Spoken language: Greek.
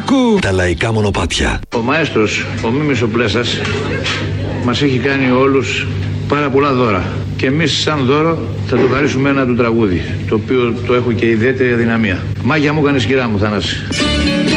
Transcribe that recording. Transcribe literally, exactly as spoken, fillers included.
Ακού τα λαϊκά μονοπάτια. Ο μαέστρος, ο Μίμης ο Πλέσας, μας έχει κάνει όλους πάρα πολλά δώρα. Και εμείς σαν δώρο θα του χαρίσουμε ένα του τραγούδι, το οποίο το έχω και ιδιαίτερη αδυναμία. Μάγια μου έκανες, κυρά μου, Θανάση.